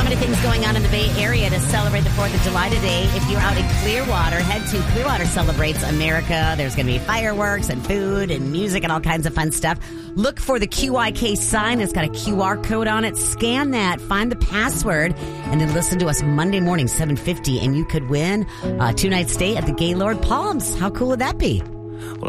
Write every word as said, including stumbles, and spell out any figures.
many things going on in the Bay Area to celebrate the fourth of July today. If you're out in Clearwater, head to Clearwater Celebrates America. There's going to be fireworks and food and music and all kinds of fun stuff. Look for the Q I K sign. It's got a Q R code on it. Scan that, find the password, and then listen to us Monday morning, seven fifty, and you could win a two-night stay at the Gaylord Palms. How cool would that be?